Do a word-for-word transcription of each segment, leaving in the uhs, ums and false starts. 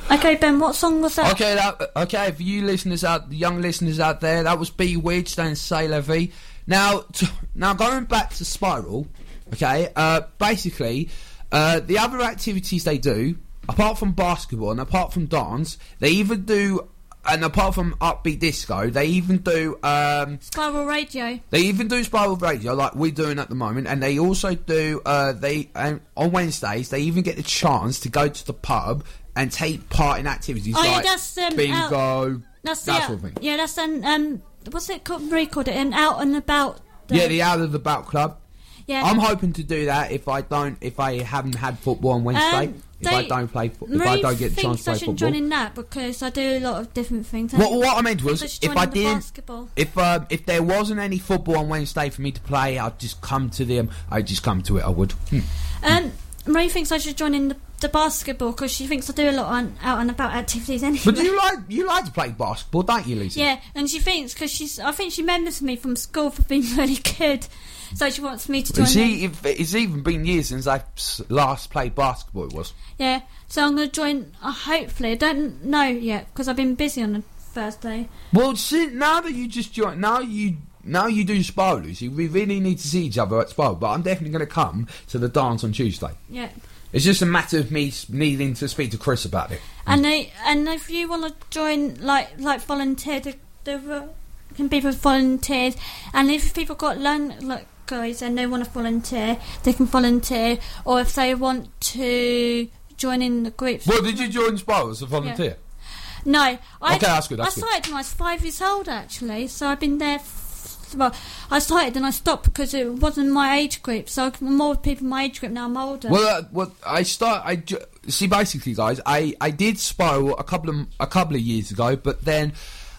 Okay, Ben, what song was that? Okay, that, okay, for you listeners out, the young listeners out there, that was Bewitched and C'est La Vie. Now, t- now going back to Spiral, okay, uh, basically, uh, the other activities they do, apart from basketball and apart from dance, they even do, and apart from upbeat disco, they even do um, Spiral Radio. They even do Spiral Radio, like we're doing at the moment, and they also do. Uh, they um, on Wednesdays, they even get the chance to go to the pub and take part in activities oh, like yeah, that's, um, bingo, out, that's that the, sort of thing. Yeah, that's an um, what's it called? Recalled it and Out and About. The, yeah, the Out of the Bout Club. Yeah, I'm hoping to do that if I don't, if I haven't had football on Wednesday. Um, if I don't play, fo- if I don't get the chance to play I should football. join in that because I do a lot of different things. What, what I meant was, I should if join I in the didn't, basketball. if um, if there wasn't any football on Wednesday for me to play, I'd just come to them. I'd just come to it. I would. Hmm. Um, Marie thinks I should join in the, the basketball because she thinks I do a lot on out and about activities anyway. But you like you like to play basketball, don't you, Lucy? Yeah, and she thinks because she's, I think she remembers me from school for being really good, so she wants me to join. See, if it's even been years since I last played basketball. It was. Yeah, so I'm going to join. Uh, hopefully, I don't know yet because I've been busy on the Thursday. Well, see, now that you just joined, now you. Now you do Spiral, Lucy. We really need to see each other at Spiral, but I'm definitely going to come to the dance on Tuesday. Yeah. It's just a matter of me needing to speak to Chris about it. And they, and if you want to join, like like volunteer, the, the can be with volunteers. And if people got loan, like guys, and they want to volunteer, they can volunteer. Or if they want to join in the groups. Well, did you join Spiral as a volunteer? Yeah. No. I, okay, that's good. That's I good. started when I was five years old, actually. So I've been there. Well, I started and I stopped because it wasn't my age group. So more people my age group now. I'm older. Well, uh, well, I start. I ju- see. Basically, guys, I, I did Spiral a couple of a couple of years ago, but then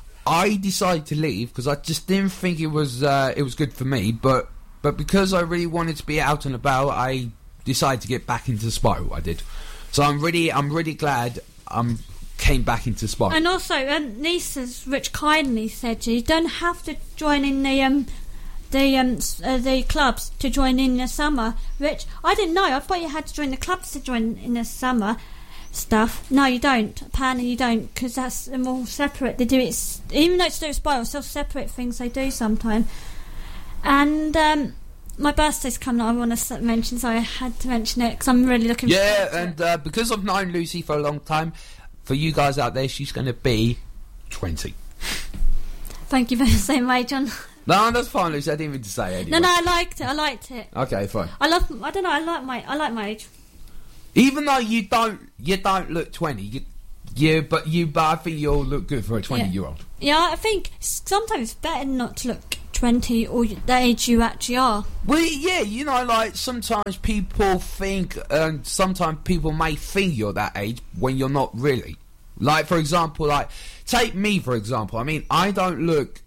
I decided to leave because I just didn't think it was uh, it was good for me. But but because I really wanted to be out and about, I decided to get back into Spiral. I did. So I'm really I'm really glad I'm. Came back into Spiral. And also, um, Lisa's Rich kindly said you don't have to join in the um, the um, uh, the clubs to join in the summer. Rich, I didn't know. I thought you had to join the clubs to join in the summer stuff. No, you don't. Apparently, you don't because that's um, all separate. They do it, even though it's still Spiral, still separate things they do sometimes. And um, my birthday's coming. I want to mention, so I had to mention it because I'm really looking. Yeah, forward to and uh, because I've known Lucy for a long time. For you guys out there, she's going to be twenty. Thank you for the same age, John. No, that's fine, Lucy. I didn't even say it. Anyway. No, no, I liked it. I liked it. Okay, fine. I love. I don't know. I like my. I like my age. Even though you don't, you don't look twenty. You, you, but you, but I think you'll look good for a twenty-year-old. Yeah. yeah, I think sometimes it's better not to look twenty or the age you actually are. Well, yeah, you know, like sometimes people think, and sometimes people may think you're that age when you're not really. Like, for example, like take me for example. I mean, I don't look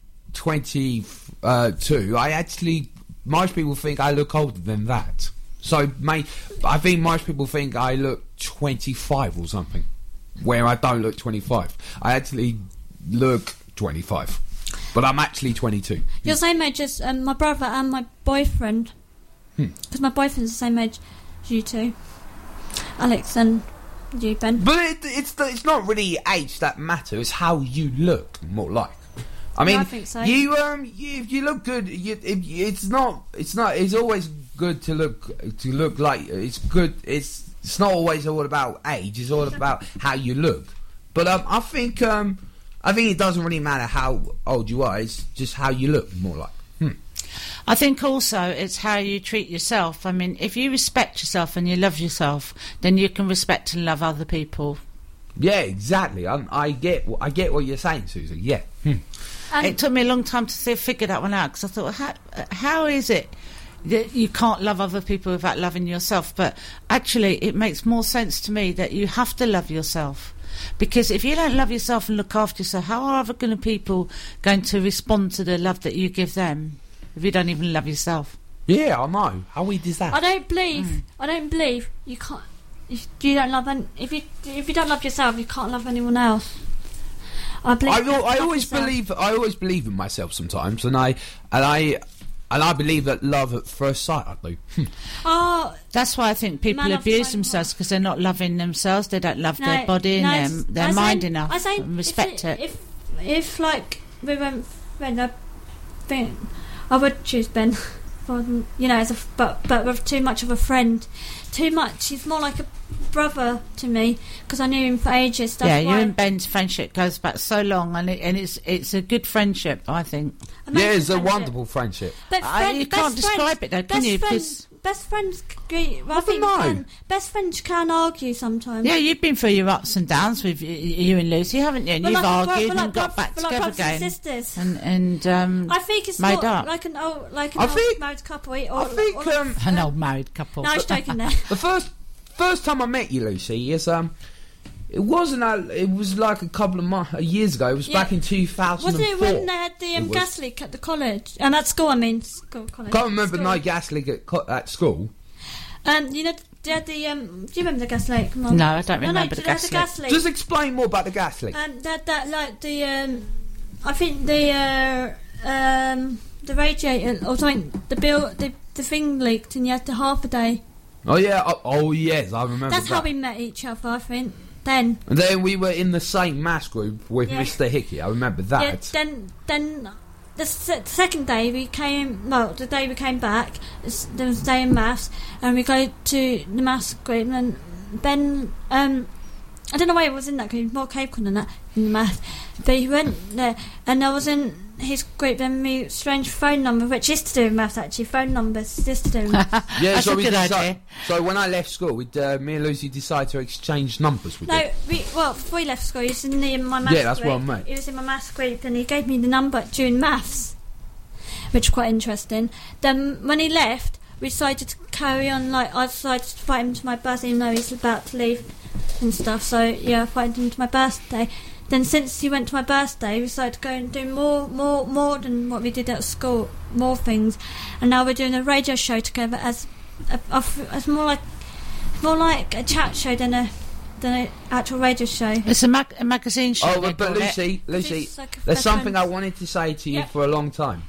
twenty-two. I actually, most people think I look older than that. So, may I think most people think I look twenty-five or something, where I don't look twenty-five. I actually look twenty-five. But I'm actually twenty-two. You're the same age as um, my brother and my boyfriend. Because hmm. my boyfriend's the same age as you two. Alex and you, Ben. But it, it's the, it's not really age that matters. It's how you look, more like. I mean, yeah, I think so. you um, you you look good. You, it, it's not. It's not. It's always good to look to look like. It's good. It's it's not always all about age. It's all about how you look. But um, I think um. I think it doesn't really matter how old you are, it's just how you look, more like. Hmm. I think also it's how you treat yourself. I mean, if you respect yourself and you love yourself, then you can respect and love other people. Yeah, exactly. I, I get I get what you're saying, Susie, yeah. Hmm. Um, it took me a long time to figure that one out, because I thought, how, how is it that you can't love other people without loving yourself? But actually, it makes more sense to me that you have to love yourself. Because if you don't love yourself and look after yourself, how are other gonna people going to respond to the love that you give them if you don't even love yourself? Yeah, I know. How weird is that? I don't believe. Mm. I don't believe you can't. If you don't love, any, if you if you don't love yourself, you can't love anyone else. I believe. I, I always yourself. believe. I always believe in myself sometimes, and I and I and I believe that love at first sight. I do. Oh, That's why I think people Man, I've abuse tried themselves because they're not loving themselves. They don't love no, their body no, and it's- their, I their say- mind enough I say and respect if, it. If, if like we went, when I think I would choose Ben, for, you know, as a but but with too much of a friend, too much. He's more like a brother to me because I knew him for ages. That's yeah, you why and Ben's friendship goes back so long, and it, and it's it's a good friendship, I think. amazing Yeah, it's a friendship. wonderful friendship. But I- friend, you best can't describe friends, it though, can best you? Friends, best friends, c- well, I I think don't know. can, best friends can argue sometimes. Yeah, you've been through your ups and downs with y- you and Lucy, haven't you? And But you've like, argued but like and got broth- back but like together brothers and again. sisters. And and um, I think it's made not up. like an old, like an I old think- married couple. Or, I think or, um, an old married couple. no, I was joking there. the first first time I met you, Lucy, is um, it wasn't. A, it was like a couple of months, years ago. It was Yeah. back in two thousand Wasn't four. it when they had the um, It was. gas leak at the college? Um, at school, I mean, school, college. Can't remember school. no gas leak at, co- at school. Um, you know, they had the um. Do you remember the gas leak? Mum? No, I don't No, remember no, the they had gas the leak. gas leak. Just explain more about the gas leak. Um, that that like the um, I think the uh, um the radiator or something. The bill, the the thing leaked, and you had to half a day. Oh yeah, oh, oh yes, I remember That's that. how we met each other, I think. Then, And then we were in the same maths group with Yeah. Mister Hickey. I remember yeah. that. Then, then the se- second day we came. Well, the day we came back, it's- there was a day in maths, and we go to the maths group, and Ben. Um, I don't know why he was in that group. He's more capable than that in the math, but he went there, and I was in his group. Then me strange phone number, which is to do with maths actually. Phone numbers is to do with maths. Yeah, That's so a we good deci- idea. So when I left school, we'd, uh, me and Lucy decided to exchange numbers with No, you. we, well, before he left school, he was in, the, in my maths Yeah, that's group. what I meant. He was in my maths group, and he gave me the number during maths, which was quite interesting. Then when he left, we decided to carry on. Like I decided to invite him to my birthday, even though he's about to leave and stuff. So yeah, I invited him to my birthday. Then since he went to my birthday, we decided to go and do more, more, more than what we did at school, more things. And now we're doing a radio show together as, a, a, as more like, more like a chat show than a, than an actual radio show. It's a, mag- a magazine show. Oh, they but, but call it. Lucy, Lucy, It's like a there's best something friend. I wanted to say to you Yeah. for a long time.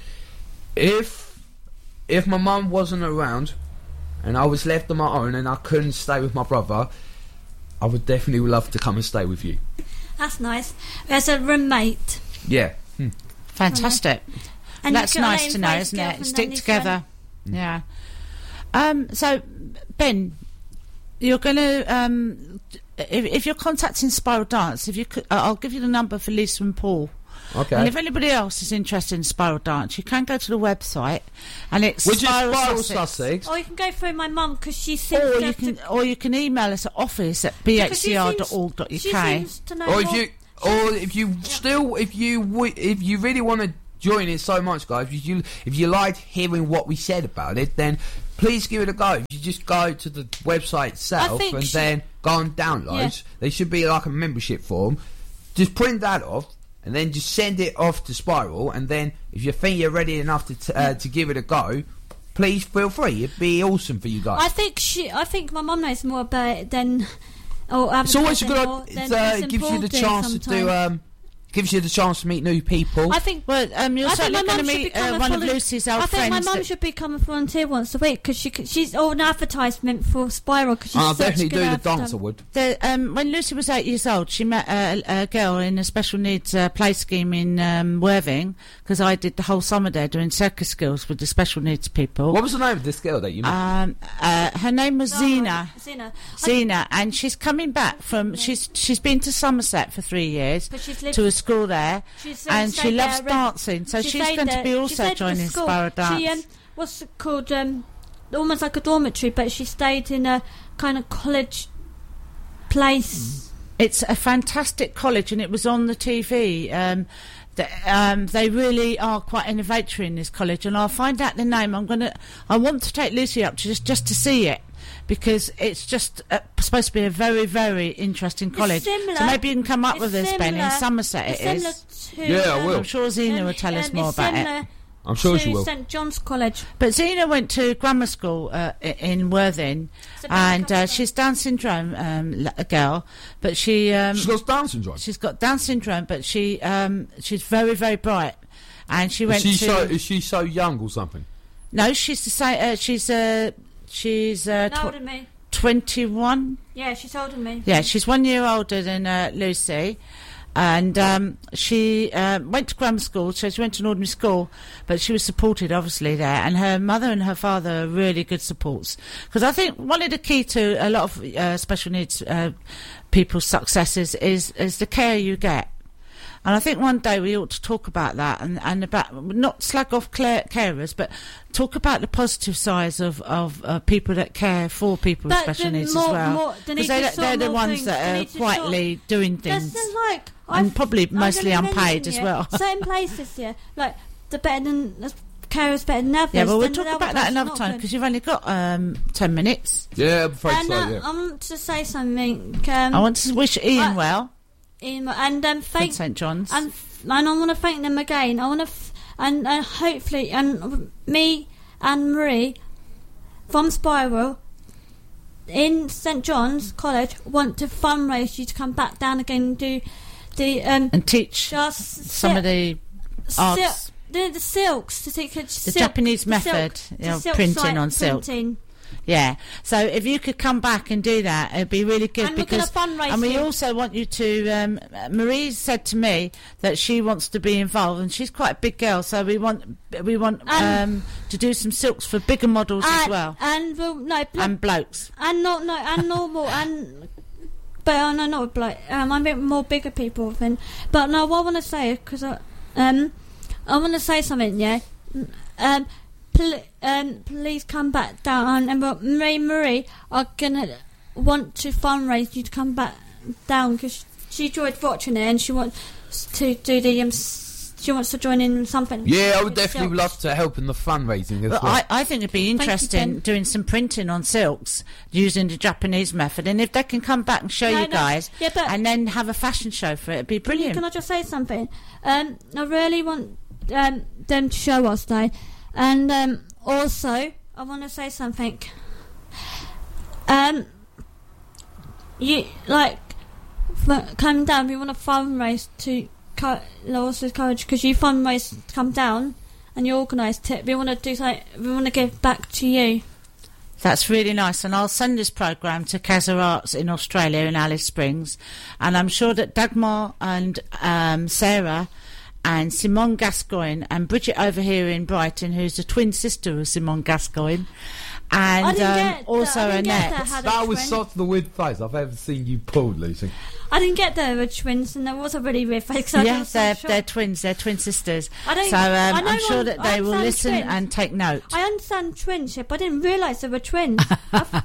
If if my mum wasn't around and I was left on my own and I couldn't stay with my brother, I would definitely love to come and stay with you. That's nice. As a roommate. Yeah. Hmm. Fantastic. And That's you've got nice an to know, invite isn't it? girlfriend Stick and his together. Yeah. Um, so, Ben, you're going to, um, if, if you're contacting Spiral Dance, if you could, uh, I'll give you the number for Lisa and Paul. Okay. And if anybody else is interested in Spiral Dance, you can go to the website, and it's Which is Spiral Spiral Sussex. Sussex. Or you can go through my mum because she seems Or to you have can, to, or you can email us at office at b h c r dot org dot u She k. seems to know Or if more. you, or if you still, if you, w- if you really want to join it so much, guys, if you, if you liked hearing what we said about it, then please give it a go. If you just go to the website itself think and she- then go on downloads, there should be like a membership form. Just print that off. And then just send it off to Spiral, and then if you think you're ready enough to t- uh, to give it a go, please feel free. It'd be awesome for you guys. I think she. I think my mum knows more about it than. Or It's always a good. more It than uh, us it and gives you Paul the do chance to do. sometimes. Um, gives you the chance to meet new people. I think. Well, um, you're I think certainly my going to mum should meet become uh, a one of volun- Lucy's old I think my friends. mum that- should become a volunteer once a week because she c- she's all an advertisement for Spiral because she's I'll such definitely good do the advertising. dance. I would. The, um, when Lucy was eight years old, she met a, a girl in a special needs uh, play scheme in um, Worthing, because I did the whole summer there doing circus skills with the special needs people. What was the name of this girl that you met? Um, uh, her name was Oh, Zena. Zena. I- Zena, and she's coming back from. She's she's been to Somerset for three years But she's lived. to a school there, She's, um, and she stayed loves there, dancing. So she she's stayed going to there- be she also stayed at the joining school. Spiral Dance. She, um, what's it called? Um, almost like a dormitory, but she stayed in a kind of college place. It's a fantastic college, and it was on the T V. Um, the, um, they really are quite innovatory in this college, and I'll find out the name. I'm gonna. I want to take Lucy up to just just to see it, because it's just uh, supposed to be a very very interesting college. similar- So maybe you can come up it's with us, Ben. In similar- Somerset, It's it similar is. to, Yeah, I um, will. I'm sure Zena and- will tell us and more it's about it. similar I'm sure to she will. Saint John's College. But Zena went to grammar school uh, i- in Worthing, So and Down uh, she's Down syndrome, um, l- a girl, but she um, She's got Down syndrome. she's got Down syndrome, but she um, she's very very bright, and she Is went she to. so is she so young or something? No, she's the same. Uh, she's uh, she's uh, No, older tw- than me. twenty-one. Yeah, she's older than me. Yeah, she's one year older than uh, Lucy. And um, she uh, went to grammar school, so she went to an ordinary school, but she was supported, obviously, there. And her mother and her father are really good supports. Because I think one of the key to a lot of uh, special needs uh, people's successes is, is the care you get. And I think one day we ought to talk about that and, and about, not slag off care- carers, but talk about the positive sides of, of uh, people that care for people with But special the needs more- as well. more- they need Because to they, sort they're the more ones things. They that are need to quietly doing things. Just like And I've- probably I'm mostly gonna unpaid mention, as yeah, well. Certain places, yeah, like the better than the carers better than others. Yeah, well, we'll then talk the about other that person's another not time good. because you've only got um, ten minutes. Yeah, I'm afraid And so. uh, Yeah. I want to say something. Um, I want to wish Ian uh, well in, and um, at thank St John's. and f- and I want to thank them again. I want to f- and uh, hopefully and me and Marie from Spiral in St John's College want to fundraise you to come back down again and do the um and teach just some of the arts. sil- the, the silks to take a The silk, Japanese the method, silk, you the know, silk printing site on silk. printing. Yeah, so if you could come back and do that, it'd be really good And we're gonna because. fundraise And we you. also want you to. Um, Marie said to me that she wants to be involved, and she's quite a big girl, so we want we want And- um, to do some silks for bigger models and, as well, and well, no, blo- and blokes. and not no and normal and but uh, no not like um I mean more bigger people than but no what I want to say because I um I want to say something yeah um pl- um please come back down and uh, Marie Marie are gonna want to fundraise you to come back down because she enjoyed watching it and she wants to do the um s- she wants to join in something. Yeah, I would with definitely silks. love to help in the fundraising as But well. I, I think it'd be you, interesting Ben. doing some printing on silks using the Japanese method, and if they can come back and show No, you no. guys, Yeah, but- and then have a fashion show for it, it'd be brilliant. Can I just say something? Um, I really want um, them to show us though, and um, also I want to say something. Um, you like for coming down. We want to fundraise to co- Lawson's College because you fundraise to come down and you organised it. We want to do something. We want to give back to you. That's really nice, and I'll send this programme to Casa Arts in Australia in Alice Springs, and I'm sure that Dagmar and um, Sarah and Simone Gascoigne and Bridget over here in Brighton, who's the twin sister of Simone Gascoigne, and I didn't um, get also that, I didn't get Annette. that, had a That was twin. such the weird face I've ever seen you pulled, Lucy. I didn't get there with twins, and that was a really weird face. 'cause I Yeah, was so they're, shocked. they're twins, they're twin sisters. I don't- so um, I know I'm sure one- that I they will understand listen twins. and take note. I understand twinship. I didn't realise they were twins. I've-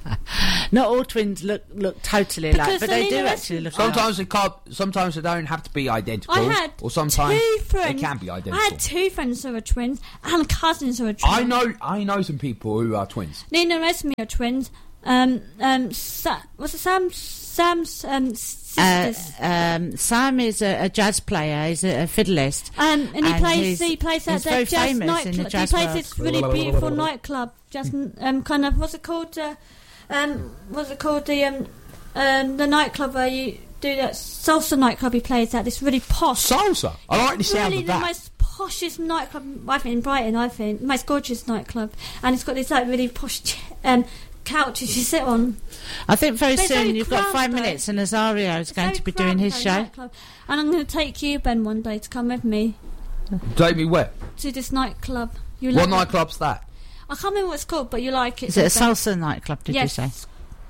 Not all twins look look totally alike, Because but they do Selena actually West- look alike. Sometimes they can't. Sometimes they don't have to be identical. I had or sometimes two they friends. can be identical. I had two friends who were twins and cousins who were twins. I know. I know some people who are twins. Nina and Esme are twins. Um, um, Sa- was it Sam? Sam's um, Uh, sisters. um, Sam is a, a jazz player. He's a, a fiddlist. Um, and he and plays. he's- He plays at he's the very jazz famous nightclub. in the jazz he plays world. this really beautiful nightclub. Just um, kind of what's it called? Uh, um, what's it called? The um, um, the nightclub where you do that salsa nightclub. He plays at this really posh. Salsa. I like the sound really of the that. most poshest nightclub I think in Brighton. I think most gorgeous nightclub, and it's got this like really posh ch- um, couches you sit on. I think very But it's soon very you've got crowded, five though. minutes, and Azario is It's going very to be doing his crowded, show. that nightclub. And I'm going to take you, Ben, one day to come with me Take me where? to this nightclub. You What like it. nightclub's that? I can't remember what it's called, but you like it. Is it a so Ben. salsa nightclub? Did Yes. you say?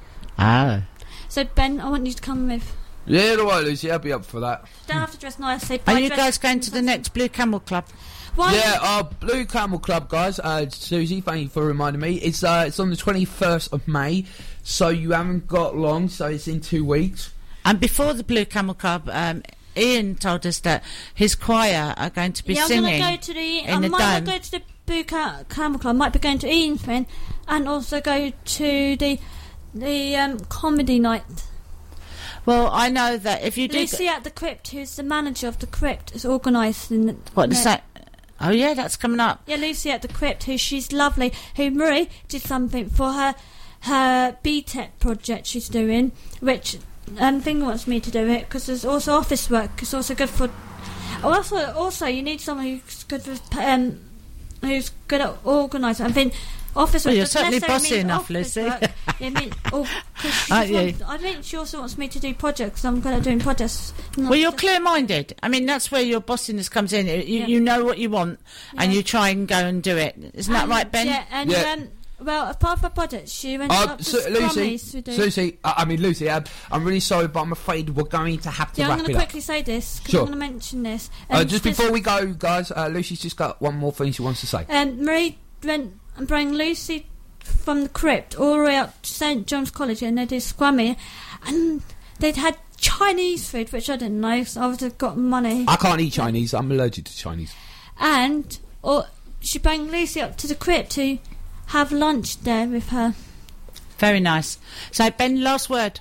Oh, So Ben, I want you to come with. Yeah, all right, Lucy. I'll be up for that. Don't have to dress nicely. are but you dress guys going to the fancy. next Blue Camel Club? Why? Yeah, our Blue Camel Club, guys. Uh, Susie, thank you for reminding me. It's uh, it's on the twenty-first of May, so you haven't got long. So it's in two weeks. And before the Blue Camel Club, um, Ian told us that his choir are going to be yeah, I'm singing. going to go to the. in I the might dome. not go to the Blue Ca- Camel Club. I might be going to Ian's friend, and also go to the the um, comedy night. Well, I know that if you do, Lucy at the Crypt, who's the manager of the Crypt, is organising. the- what the the- sa- Oh yeah, that's coming up. Yeah, Lucy at the Crypt, who she's lovely. Who Marie did something for her her B Tech project she's doing, which um thing wants me to do it because there's also office work. It's also good for Also, also, you need someone who's good with, um, who's good at organising. I mean, office well, work you're doesn't certainly necessarily bossy mean enough, office Lucy. work. I mean, oh, 'cause she Aren't just you? wants- I think she also wants me to do projects. I'm good at doing projects. not Well, you're just- clear-minded. I mean, that's where your bossiness comes in. You, Yeah. you know what you want, and Yeah. you try and go and do it. Isn't that And- right, Ben? Yeah, and Yeah. um, well, apart from projects, she went Uh, up to so, Lucy, Scrummies to do. Lucy, uh, I mean Lucy, um, I'm really sorry, but I'm afraid we're going to have to yeah, I'm wrap going it to up. quickly say this because Sure. I'm going to mention this. Uh, Um, just this- before we go, guys, uh, Lucy's just got one more thing she wants to say. Um, Marie went and bring Lucy from the crypt all the way up to Saint John's College, and they did Scrummy, and they'd had Chinese food, which I didn't know, so I would have got money. I can't eat Chinese. I'm allergic to Chinese. And or she bring Lucy up to the crypt to have lunch there with her. Very nice. So, Ben, last word.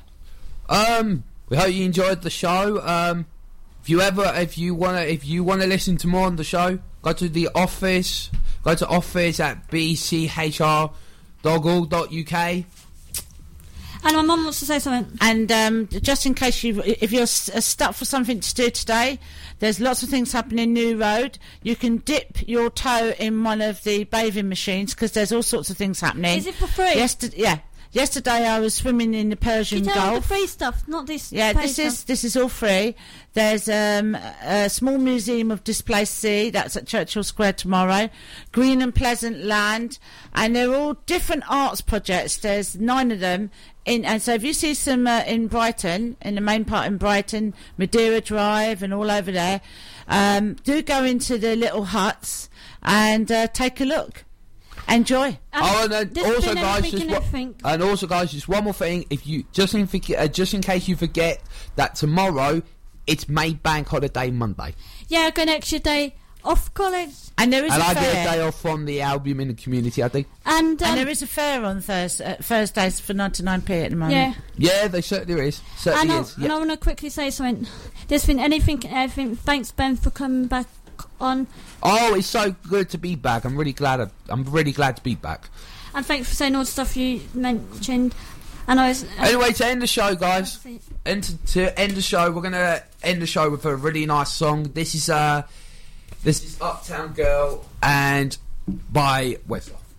Um, we hope you enjoyed the show. Um, if you ever, if you wanna, if you wanna listen to more on the show, go to the office. Go to office at b c h r dot org dot u k. And my mum wants to say something. And um, just in case you, if you're s- uh, stuck for something to do today, there's lots of things happening in New Road. You can dip your toe in one of the bathing machines because there's all sorts of things happening. Is it for free? Yesterday, yeah. Yesterday I was swimming in the Persian You tell her the Gulf. free stuff, not this. Yeah, paid this is stuff. this is all free. There's um, a small museum of displaced sea. That's at Churchill Square tomorrow. Green and Pleasant Land, and they're all different arts projects. There's nine of them. In, and so if you see some uh, in Brighton, in the main part in Brighton, Madeira Drive and all over there, um, do go into the little huts and uh, take a look. Enjoy. And Oh, and then there's also, been guys, everything just and wa- everything. and also, guys, just one more thing. If you just in forget, uh, just in case you forget that tomorrow it's May Bank Holiday Monday, Yeah, I got an extra day off college, And there is and a I fair. get a day off from the album in the community. I think. and, um, And there is a fair on Thurs uh, Thursdays for ninety-nine p at the moment. yeah. Yeah, there certainly is. And, Certainly I, is. and Yeah. I want to quickly say something. There's been anything and everything. Thanks, Ben, for coming back on, Oh, it's so good to be back. I'm really glad. I, I'm really glad to be back. and thanks for saying all the stuff you mentioned. And I was. Anyway, to end the show, guys. And to, to end the show, we're gonna end the show with a really nice song. This is uh, this is Uptown Girl and by Westlife.